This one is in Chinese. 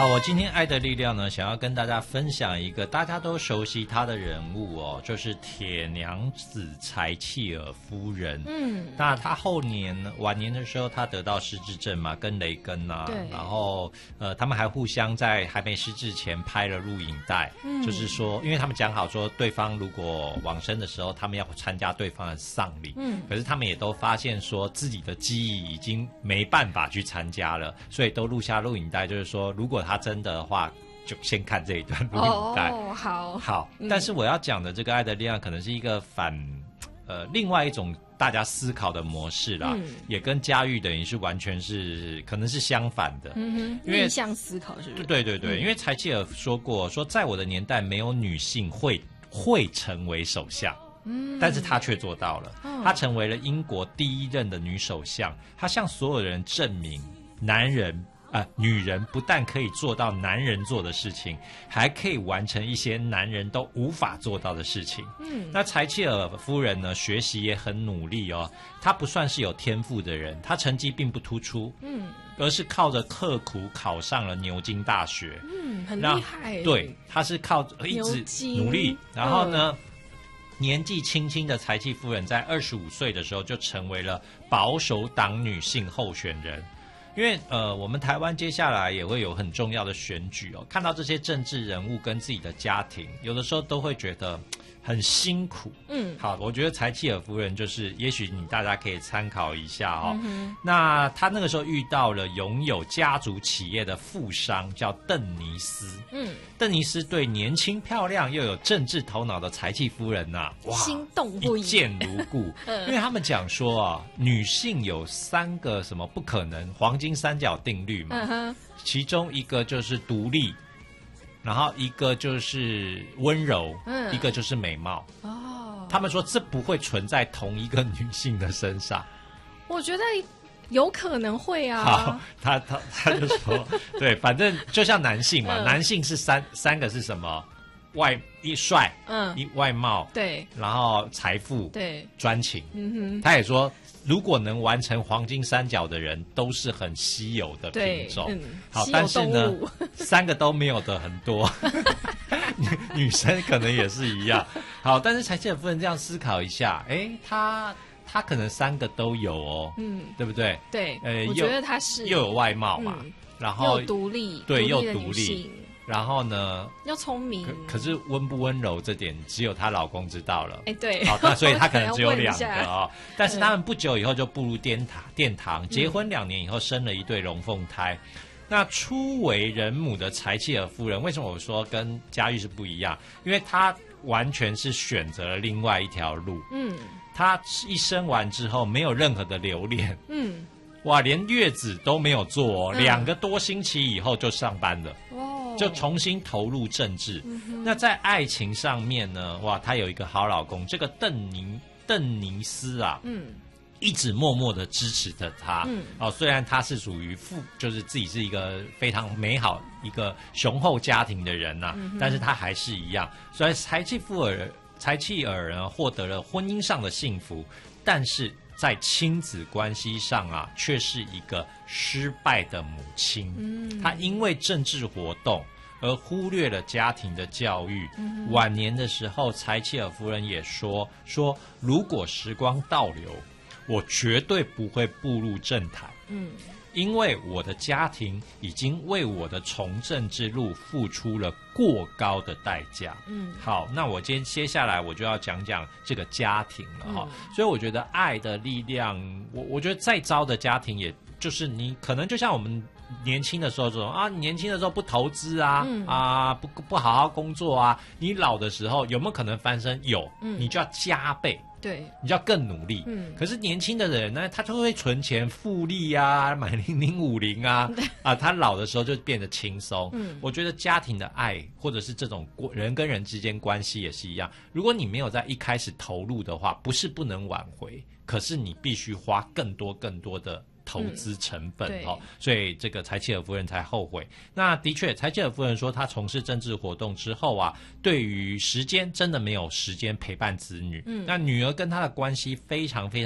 好，我今天爱的力量呢，想要跟大家分享一个大家都熟悉他的人物哦，就是铁娘子柴契尔夫人。那他晚年的时候，他得到失智症嘛，跟雷根啊， 对， 然后他们还互相在还没失智前拍了录影带，就是说，因为他们讲好说，对方如果往生的时候，他们要参加对方的丧礼，可是他们也都发现说自己的记忆已经没办法去参加了，所以都录下录影带，就是说，如果他真的话，就先看这一段录影带。 哦， 好，但是我要讲的这个爱的力量，可能是一个另外一种大家思考的模式啦，也跟家喻等于是完全是可能是相反的。 因为逆向思考是不是？ 对，因为柴契尔说过，说在我的年代没有女性会成为首相。但是她却做到了，她成为了英国第一任的女首相，她向所有人证明女人不但可以做到男人做的事情，还可以完成一些男人都无法做到的事情。那柴契尔夫人呢，学习也很努力哦。她不算是有天赋的人，她成绩并不突出，而是靠着刻苦考上了牛津大学。 很厉害。 对，她是靠一直努力，然后呢，年纪轻轻的柴契夫人在25岁的时候就成为了保守党女性候选人。因为我们台湾接下来也会有很重要的选举哦，看到这些政治人物跟自己的家庭，有的时候都会觉得很辛苦。好，我觉得柴契尔夫人就是，也许大家可以参考一下哦。那她那个时候遇到了拥有家族企业的富商，叫邓尼斯。邓尼斯对年轻漂亮又有政治头脑的柴契夫人哇， 心动不已， 一见如故。因为他们讲说啊，女性有3个什么不可能黄金三角定律嘛，其中一个就是独立，然后一个就是温柔，一个就是美貌。他们说这不会存在同一个女性的身上。 我觉得有可能会啊。 好，他就说，对，反正就像男性嘛，男性是三个是什么？帅，外貌， 对， 然后财富， 对， 专情。他也说，如果能完成黄金三角的人，都是很稀有的品种。好，但是呢，3个都没有的很多。女生可能也是一样。好，但是柴契尔夫人这样思考一下，她可能3个都有哦，对不对？ 对，我觉得她是又有外貌嘛，然后又独立， 对，又独立。然后呢， 又聪明， 可是温不温柔这点只有她老公知道了。 对， 好，那所以她可能只有2个哦。但是他们不久以后就步入殿堂，结婚2年以后生了一对龙凤胎。那初为人母的柴契尔夫人，为什么我说跟家喻是不一样？因为她完全是选择了另外一条路。她一生完之后没有任何的留恋。哇，连月子都没有做哦，2个多星期以后就上班了。就重新投入政治。那在爱情上面呢，哇，她有一个好老公，这个邓尼斯啊，一直默默的支持着她。虽然她是属于就是自己是一个非常美好一个雄厚家庭的人但是她还是一样。虽然柴契尔呢获得了婚姻上的幸福，但是在亲子关系上却是一个失败的母亲。她因为政治活动而忽略了家庭的教育。晚年的时候，柴契尔夫人也说如果时光倒流，我绝对不会步入政坛。因为我的家庭已经为我的从政之路付出了过高的代价。好，那我接下来我就要讲这个家庭了所以我觉得爱的力量，我觉得再糟的家庭，也就是你可能就像我们年轻的时候这种你年轻的时候不投资不好好工作你老的时候有没有可能翻身？有，你就要加倍。 对， 你就要更努力。可是年轻的人呢，他就会存钱复利买0050他老的时候就变得轻松。我觉得家庭的爱，或者是这种人跟人之间关系也是一样。如果你没有在一开始投入的话，不是不能挽回，可是你必须花更多的投资成本所以这个柴契尔夫人才后悔。那的确，柴契尔夫人说，她从事政治活动之后对于时间真的没有时间陪伴子女。那女儿跟她的关系非常非常